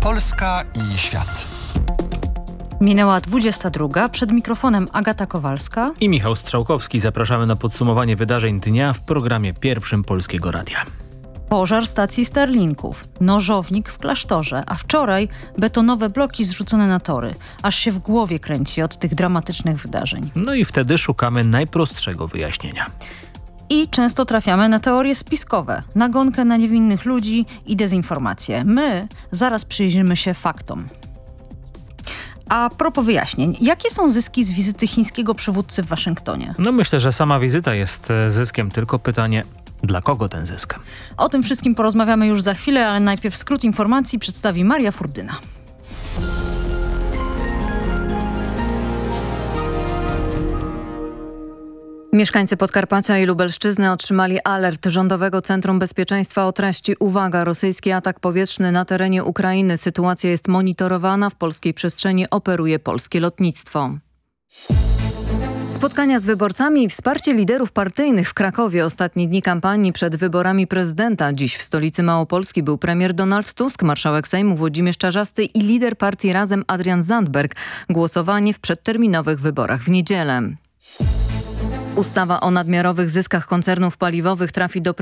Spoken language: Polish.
Polska i świat. Minęła 22. Przed mikrofonem Agata Kowalska i Michał Strzałkowski. Zapraszamy na podsumowanie wydarzeń dnia w programie pierwszym Polskiego Radia. Pożar stacji Starlinków, nożownik w klasztorze, a wczoraj betonowe bloki zrzucone na tory. Aż się w głowie kręci od tych dramatycznych wydarzeń. No i wtedy szukamy najprostszego wyjaśnienia. I często trafiamy na teorie spiskowe, nagonkę na niewinnych ludzi i dezinformację. My zaraz przyjrzymy się faktom. A propos wyjaśnień, jakie są zyski z wizyty chińskiego przywódcy w Waszyngtonie? No myślę, że sama wizyta jest zyskiem, tylko pytanie, dla kogo ten zysk? O tym wszystkim porozmawiamy już za chwilę, ale najpierw skrót informacji przedstawi Maria Furdyna. Mieszkańcy Podkarpacia i Lubelszczyzny otrzymali alert Rządowego Centrum Bezpieczeństwa o treści: uwaga, rosyjski atak powietrzny na terenie Ukrainy. Sytuacja jest monitorowana, w polskiej przestrzeni operuje polskie lotnictwo. Spotkania z wyborcami i wsparcie liderów partyjnych w Krakowie. Ostatnie dni kampanii przed wyborami prezydenta. Dziś w stolicy Małopolski był premier Donald Tusk, marszałek Sejmu Włodzimierz Czarzasty i lider partii Razem Adrian Zandberg. Głosowanie w przedterminowych wyborach w niedzielę. Ustawa o nadmiarowych zyskach koncernów paliwowych trafi do